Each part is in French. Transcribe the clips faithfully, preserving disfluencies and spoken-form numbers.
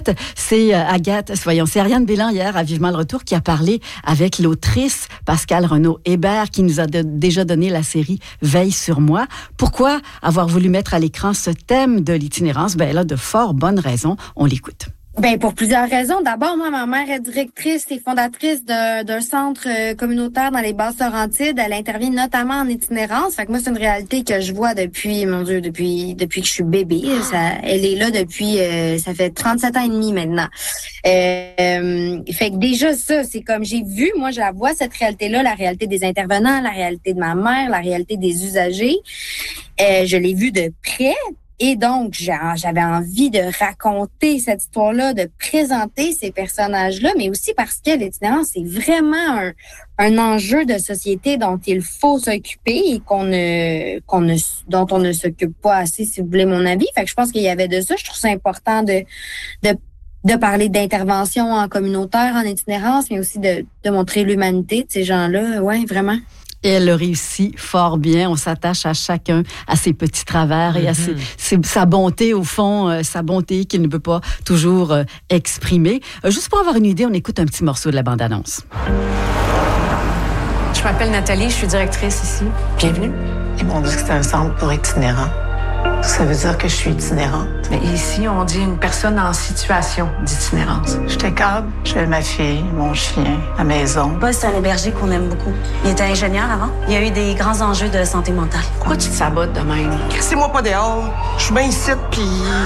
fait, c'est Agathe, voyons, c'est Ariane Bélan hier à Vivement le Retour qui a parlé avec l'autrice Pascale Renaud-Hébert qui nous a de, déjà donné la série Veille sur moi. Pourquoi avoir voulu mettre à l'écran ce thème de l'itinérance? Ben, elle a de fort bonnes raisons. On l'écoute. Ben pour plusieurs raisons. D'abord, moi, ma mère est directrice et fondatrice d'un, d'un centre euh, communautaire dans les Basses-Laurentides. Elle intervient notamment en itinérance. Fait que moi, c'est une réalité que je vois depuis, mon Dieu, depuis depuis que je suis bébé. Ça, elle est là depuis, euh, ça fait trente-sept ans et demi maintenant. Euh, fait que déjà ça, c'est comme j'ai vu, moi, je la vois cette réalité-là, la réalité des intervenants, la réalité de ma mère, la réalité des usagers. Euh, je l'ai vu de près. Et donc, j'avais envie de raconter cette histoire-là, de présenter ces personnages-là, mais aussi parce que l'itinérance, c'est vraiment un, un enjeu de société dont il faut s'occuper et qu'on ne, qu'on ne, dont on ne s'occupe pas assez, si vous voulez mon avis. Fait que je pense qu'il y avait de ça. Je trouve ça important de, de, de parler d'intervention en communautaire, en itinérance, mais aussi de, de montrer l'humanité de ces gens-là. Ouais, vraiment. Et elle le réussit fort bien. On s'attache à chacun, à ses petits travers et mm-hmm. à ses, ses, sa bonté, au fond, euh, sa bonté qu'il ne peut pas toujours euh, exprimer. Euh, juste pour avoir une idée, on écoute un petit morceau de la bande-annonce. Je m'appelle Nathalie, je suis directrice ici. Bienvenue. Ils m'ont dit que c'était un centre pour itinérants. Ça veut dire que je suis itinérante. Mais ici, on dit une personne en situation d'itinérance. J'étais cadre, j'avais ma fille, mon chien, ma maison. Paul, c'est un héberger qu'on aime beaucoup. Il était ingénieur avant. Il y a eu des grands enjeux de santé mentale. Pourquoi tu te sabotes de même? Crissez-moi pas dehors. Je suis bien ici, puis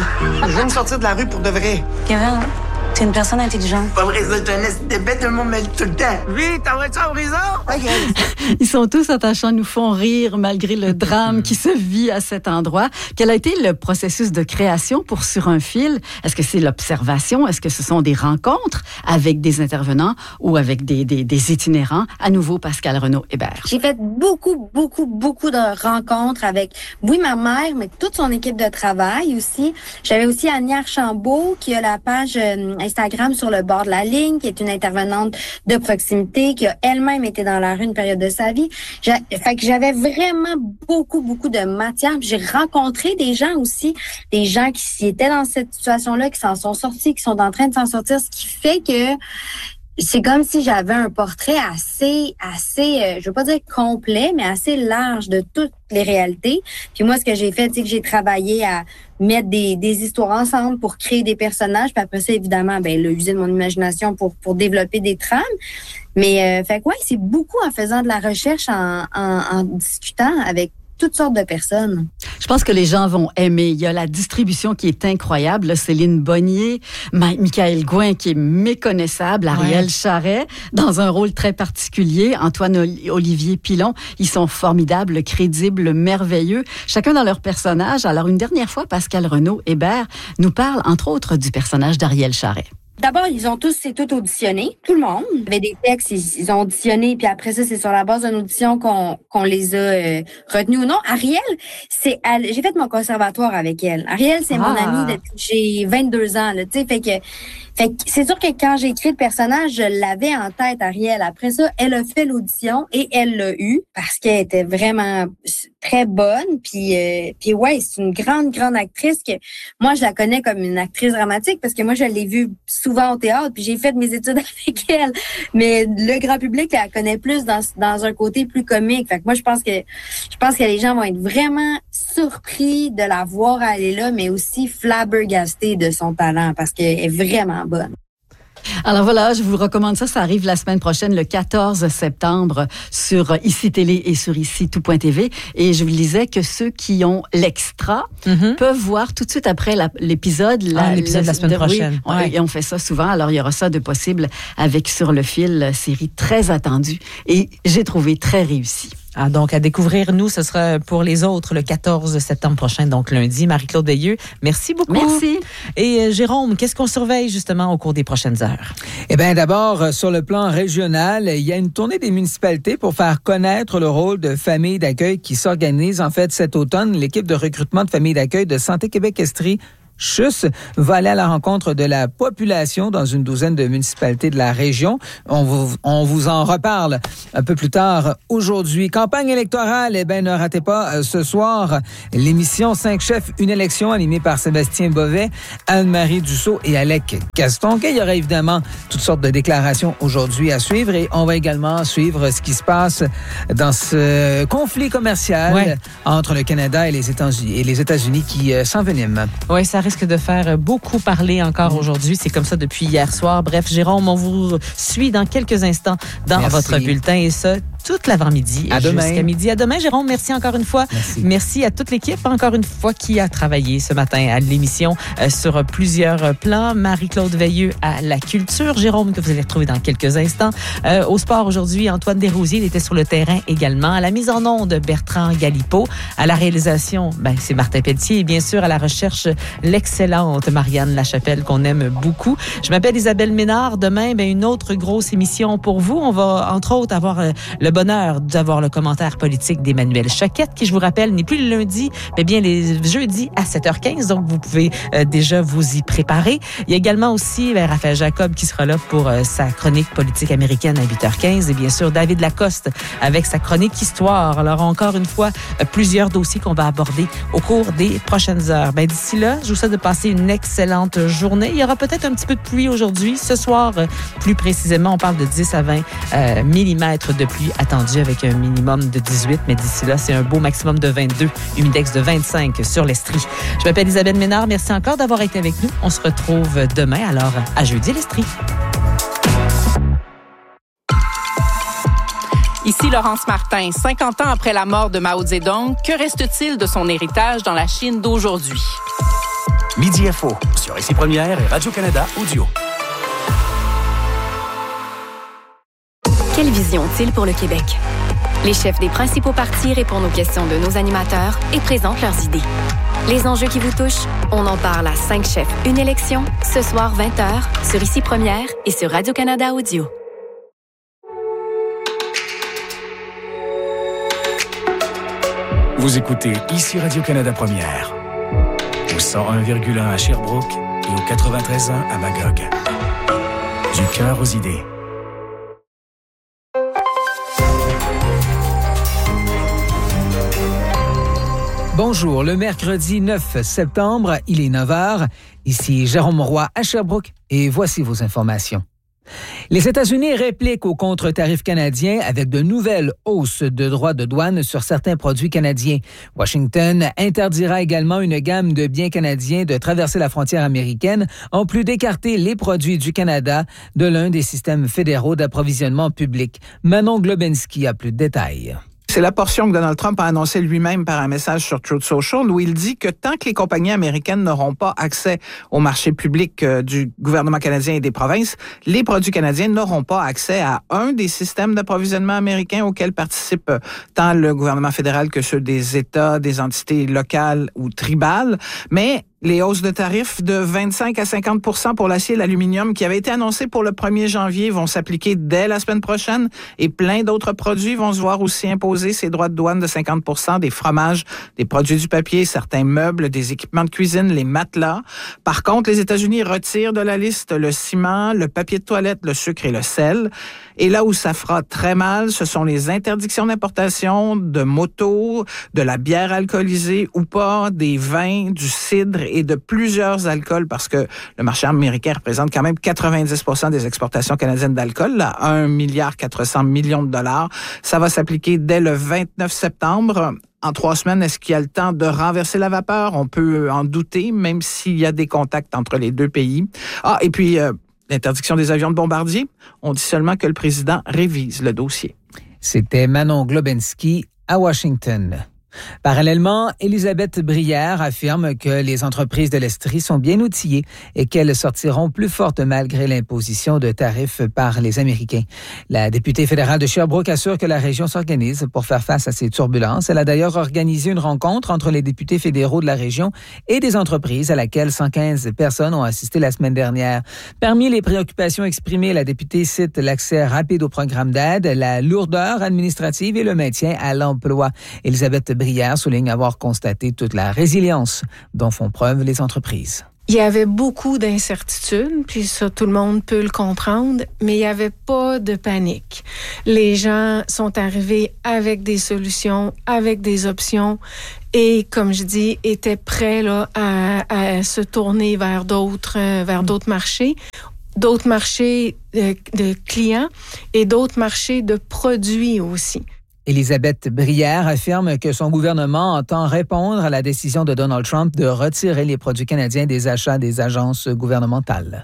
je viens me sortir de la rue pour de vrai. Kevin, t'es une personne intelligente. Pas vrai, ça, t'es un esti de bête, tout le monde me le dit tout le temps. Oui, t'envoies ça en prison? Okay. Ils sont tous attachants, nous font rire malgré le drame qui se vit à cet endroit. Quel a été le processus de création pour Sur un fil? Est-ce que c'est l'observation? Est-ce que ce sont des rencontres avec des intervenants ou avec des, des, des itinérants? À nouveau, Pascale Renaud-Hébert. J'ai fait beaucoup, beaucoup, beaucoup de rencontres avec, oui, ma mère, mais toute son équipe de travail aussi. J'avais aussi Annie Archambault qui a la page euh, Instagram Sur le bord de la ligne, qui est une intervenante de proximité, qui a elle-même été dans la rue une période de sa vie. J'ai, fait que j'avais vraiment beaucoup, beaucoup de matière. J'ai rencontré des gens aussi, des gens qui étaient dans cette situation-là, qui s'en sont sortis, qui sont en train de s'en sortir, ce qui fait que c'est comme si j'avais un portrait assez, assez, euh, je veux pas dire complet, mais assez large de toutes les réalités. Puis moi, ce que j'ai fait, c'est que j'ai travaillé à mettre des, des histoires ensemble pour créer des personnages. Puis après ça, évidemment, ben, là, user de mon imagination pour, pour développer des trames. Mais, euh, fait que ouais, c'est beaucoup en faisant de la recherche, en, en, en discutant avec toutes sortes de personnes. Je pense que les gens vont aimer. Il y a la distribution qui est incroyable. Là, Céline Bonnier, Ma- Michael Gouin qui est méconnaissable, Ariel ouais. Charret dans un rôle très particulier, Antoine Olivier Pilon. Ils sont formidables, crédibles, merveilleux, chacun dans leur personnage. Alors une dernière fois, Pascale Renaud-Hébert nous parle entre autres du personnage d'Ariel Charret. D'abord, ils ont tous, c'est tout auditionné, tout le monde. Il y avait des textes, ils, ils ont auditionné, puis après ça, c'est sur la base d'une audition qu'on, qu'on les a euh, retenus ou non. Ariel, c'est, elle, j'ai fait mon conservatoire avec elle. Ariel, c'est ah. mon amie depuis que j'ai vingt-deux ans, là, tu sais, fait que, fait que c'est sûr que quand j'ai écrit le personnage, je l'avais en tête, Ariel. Après ça, elle a fait l'audition et elle l'a eu parce qu'elle était vraiment très bonne. Puis, euh, puis ouais, c'est une grande, grande actrice que moi, je la connais comme une actrice dramatique parce que moi, je l'ai vue souvent au théâtre, puis j'ai fait mes études avec elle. Mais le grand public la connaît plus dans, dans un côté plus comique. Fait que moi, je pense que je pense que les gens vont être vraiment surpris de la voir aller là, mais aussi flabbergastés de son talent parce qu'elle est vraiment bonne. Alors voilà, je vous recommande ça. Ça arrive la semaine prochaine, le quatorze septembre, sur Ici Télé et sur ici tout point t v. Et je vous disais que ceux qui ont l'extra mm-hmm. peuvent voir tout de suite après la, l'épisode. La, ah, l'épisode de la semaine de, prochaine. Oui, ouais. Et on fait ça souvent. Alors, il y aura ça de possible avec Sur le fil, série très attendue. Et j'ai trouvé très réussie. Ah, donc, à découvrir, nous, ce sera pour les autres le quatorze septembre prochain, donc lundi. Marie-Claude Veilleux, merci beaucoup. Merci. Et euh, Jérôme, qu'est-ce qu'on surveille justement au cours des prochaines heures? Eh bien, d'abord, euh, sur le plan régional, il y a une tournée des municipalités pour faire connaître le rôle de famille d'accueil qui s'organise en fait cet automne. L'équipe de recrutement de famille d'accueil de Santé Québec Estrie Schuss va aller à la rencontre de la population dans une douzaine de municipalités de la région. On vous, on vous en reparle un peu plus tard aujourd'hui. Campagne électorale, eh bien, ne ratez pas euh, ce soir l'émission cinq chefs, une élection animée par Sébastien Bovet, Anne-Marie Dussault et Alec Castonguay. Il y aura évidemment toutes sortes de déclarations aujourd'hui à suivre et on va également suivre ce qui se passe dans ce conflit commercial ouais. entre le Canada et les États-Unis, et les États-Unis qui euh, s'enveniment. Oui, ça risque de faire beaucoup parler encore mmh. aujourd'hui. C'est comme ça depuis hier soir. Bref, Jérôme, on vous suit dans quelques instants dans merci. Votre bulletin et ça, toute l'avant-midi à demain. Jusqu'à midi. À demain, Jérôme. Merci encore une fois. Merci. Merci à toute l'équipe, encore une fois, qui a travaillé ce matin à l'émission euh, sur plusieurs plans. Marie-Claude Veilleux à la culture. Jérôme, que vous allez retrouver dans quelques instants. Euh, au sport aujourd'hui, Antoine Desrosiers, il était sur le terrain également. À la mise en onde, Bertrand Galipeau. À la réalisation, ben, c'est Martin Pelletier. Et bien sûr, à la recherche, l'excellente Marianne Lachapelle, qu'on aime beaucoup. Je m'appelle Isabelle Ménard. Demain, ben, une autre grosse émission pour vous. On va, entre autres, avoir euh, le bonheur d'avoir le commentaire politique d'Emmanuel Choquette, qui, je vous rappelle, n'est plus le lundi, mais bien les jeudis à sept heures quinze. Donc, vous pouvez euh, déjà vous y préparer. Il y a également aussi ben, Raphaël Jacob qui sera là pour euh, sa chronique politique américaine à huit heures quinze. Et bien sûr, David Lacoste avec sa chronique histoire. Alors, encore une fois, euh, plusieurs dossiers qu'on va aborder au cours des prochaines heures. Ben, d'ici là, je vous souhaite de passer une excellente journée. Il y aura peut-être un petit peu de pluie aujourd'hui. Ce soir, euh, plus précisément, on parle de dix à vingt euh, millimètres de pluie attendue avec un minimum de dix-huit. Mais d'ici là, c'est un beau maximum de vingt-deux, humidex de vingt-cinq sur l'Estrie. Je m'appelle Isabelle Ménard. Merci encore d'avoir été avec nous. On se retrouve demain. Alors, à jeudi, l'Estrie. Ici Laurence Martin. cinquante ans après la mort de Mao Zedong, que reste-t-il de son héritage dans la Chine d'aujourd'hui? Midi Info sur Ici Première et Radio-Canada Audio. Quelle vision ont-ils pour le Québec? Les chefs des principaux partis répondent aux questions de nos animateurs et présentent leurs idées. Les enjeux qui vous touchent, on en parle à cinq chefs, une élection, ce soir vingt heures, sur Ici Première et sur Radio-Canada Audio. Vous écoutez Ici Radio-Canada Première, au cent un virgule un à Sherbrooke et au quatre-vingt-treize virgule un à Magog. Du cœur aux idées. Bonjour, le mercredi neuf septembre, il est neuf heures. Ici Jérôme Roy à Sherbrooke et voici vos informations. Les États-Unis répliquent aux contre-tarifs canadiens avec de nouvelles hausses de droits de douane sur certains produits canadiens. Washington interdira également une gamme de biens canadiens de traverser la frontière américaine, en plus d'écarter les produits du Canada de l'un des systèmes fédéraux d'approvisionnement public. Manon Globensky a plus de détails. C'est la portion que Donald Trump a annoncée lui-même par un message sur Truth Social où il dit que tant que les compagnies américaines n'auront pas accès au marché public euh, du gouvernement canadien et des provinces, les produits canadiens n'auront pas accès à un des systèmes d'approvisionnement américains auxquels participent euh, tant le gouvernement fédéral que ceux des États, des entités locales ou tribales. Mais les hausses de tarifs de vingt-cinq à cinquante pour cent pour l'acier et l'aluminium qui avaient été annoncées pour le premier janvier vont s'appliquer dès la semaine prochaine et plein d'autres produits vont se voir aussi imposer ces droits de douane de cinquante pour cent, des fromages, des produits du papier, certains meubles, des équipements de cuisine, les matelas. Par contre, les États-Unis retirent de la liste le ciment, le papier de toilette, le sucre et le sel. Et là où ça fera très mal, ce sont les interdictions d'importation de motos, de la bière alcoolisée ou pas, des vins, du cidre et de plusieurs alcools parce que le marché américain représente quand même quatre-vingt-dix pour cent des exportations canadiennes d'alcool, là, un milliard quatre cents millions de dollars. Ça va s'appliquer dès le vingt-neuf septembre. En trois semaines, est-ce qu'il y a le temps de renverser la vapeur? On peut en douter, même s'il y a des contacts entre les deux pays. Ah, et puis, euh, l'interdiction des avions de bombardier. On dit seulement que le président révise le dossier. C'était Manon Globensky à Washington. Parallèlement, Élisabeth Brière affirme que les entreprises de l'Estrie sont bien outillées et qu'elles sortiront plus fortes malgré l'imposition de tarifs par les Américains. La députée fédérale de Sherbrooke assure que la région s'organise pour faire face à ces turbulences. Elle a d'ailleurs organisé une rencontre entre les députés fédéraux de la région et des entreprises à laquelle cent quinze personnes ont assisté la semaine dernière. Parmi les préoccupations exprimées, la députée cite l'accès rapide au programme d'aide, la lourdeur administrative et le maintien à l'emploi. Élisabeth Brière souligne avoir constaté toute la résilience dont font preuve les entreprises. il y avait beaucoup d'incertitudes, puis ça, tout le monde peut le comprendre, mais il n'y avait pas de panique. Les gens sont arrivés avec des solutions, avec des options, et comme je dis, étaient prêts là, à, à se tourner vers d'autres, euh, vers d'autres marchés, d'autres marchés de, de clients et d'autres marchés de produits aussi. Élisabeth Brière affirme que son gouvernement entend répondre à la décision de Donald Trump de retirer les produits canadiens des achats des agences gouvernementales.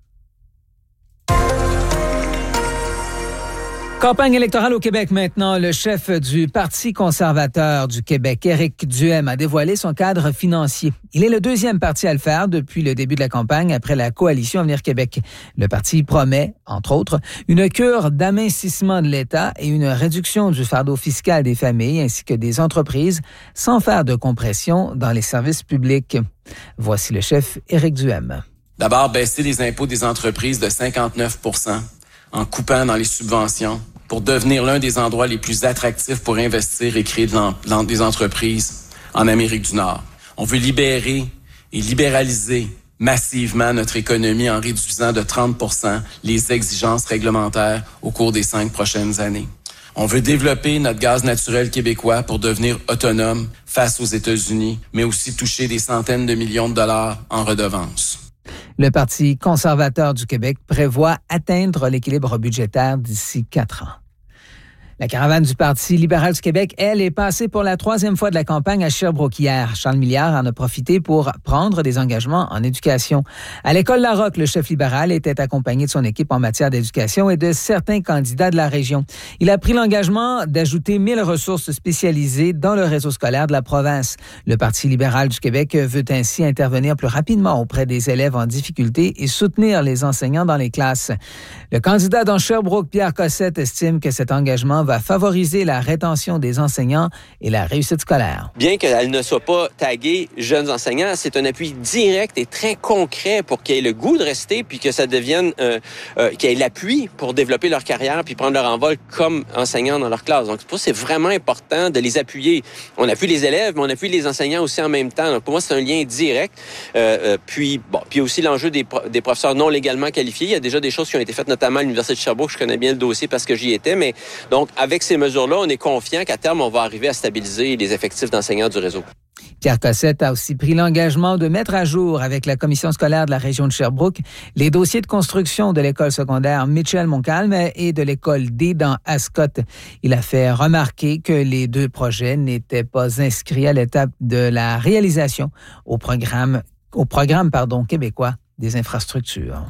Campagne électorale au Québec maintenant. Le chef du Parti conservateur du Québec, Éric Duhem, a dévoilé son cadre financier. Il est le deuxième parti à le faire depuis le début de la campagne après la coalition Avenir Québec. Le parti promet, entre autres, une cure d'amincissement de l'État et une réduction du fardeau fiscal des familles ainsi que des entreprises sans faire de compression dans les services publics. Voici le chef Éric Duhem. D'abord, baisser les impôts des entreprises de cinquante-neuf pour cent en coupant dans les subventions pour devenir l'un des endroits les plus attractifs pour investir et créer de l'em- des entreprises en Amérique du Nord. On veut libérer et libéraliser massivement notre économie en réduisant de trente pour cent les exigences réglementaires au cours des cinq prochaines années. On veut développer notre gaz naturel québécois pour devenir autonome face aux États-Unis, mais aussi toucher des centaines de millions de dollars en redevances. Le Parti conservateur du Québec prévoit atteindre l'équilibre budgétaire d'ici quatre ans. La caravane du Parti libéral du Québec, elle, est passée pour la troisième fois de la campagne à Sherbrooke hier. Charles Milliard en a profité pour prendre des engagements en éducation. À l'école Larocque, le chef libéral était accompagné de son équipe en matière d'éducation et de certains candidats de la région. Il a pris l'engagement d'ajouter mille ressources spécialisées dans le réseau scolaire de la province. Le Parti libéral du Québec veut ainsi intervenir plus rapidement auprès des élèves en difficulté et soutenir les enseignants dans les classes. Le candidat dans Sherbrooke, Pierre Cossette, estime que cet engagement va favoriser la rétention des enseignants et la réussite scolaire. Bien qu'elle ne soit pas taguée jeunes enseignants, c'est un appui direct et très concret pour qu'ils aient le goût de rester puis que ça devienne, euh, euh, qu'ils aient l'appui pour développer leur carrière puis prendre leur envol comme enseignants dans leur classe. Donc, pour moi, c'est vraiment important de les appuyer. On appuie les élèves, mais on appuie les enseignants aussi en même temps. Donc, pour moi, c'est un lien direct. Euh, euh, puis, bon, puis aussi l'enjeu des, pro- des professeurs non légalement qualifiés. Il y a déjà des choses qui ont été faites, notamment à l'Université de Sherbrooke. Je connais bien le dossier parce que j'y étais, mais donc, avec ces mesures-là, on est confiant qu'à terme, on va arriver à stabiliser les effectifs d'enseignants du réseau. Pierre Cossette a aussi pris l'engagement de mettre à jour avec la commission scolaire de la région de Sherbrooke les dossiers de construction de l'école secondaire Mitchell-Montcalm et de l'école D dans Ascot. Il a fait remarquer que les deux projets n'étaient pas inscrits à l'étape de la réalisation au programme, au programme pardon, québécois des infrastructures.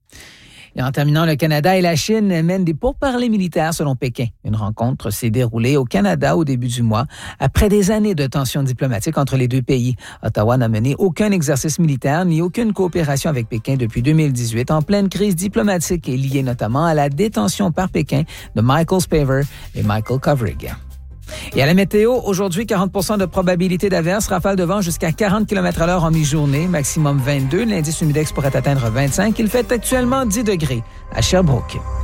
Et en terminant, le Canada et la Chine mènent des pourparlers militaires selon Pékin. Une rencontre s'est déroulée au Canada au début du mois, après des années de tensions diplomatiques entre les deux pays. Ottawa n'a mené aucun exercice militaire ni aucune coopération avec Pékin depuis deux mille dix-huit, en pleine crise diplomatique et liée notamment à la détention par Pékin de Michael Spavor et Michael Kovrig. Et à la météo, aujourd'hui, quarante pour cent de probabilité d'averse, rafale de vent jusqu'à quarante kilomètres à l'heure en mi-journée, maximum vingt-deux. L'indice humidex pourrait atteindre vingt-cinq. Il fait actuellement dix degrés à Sherbrooke.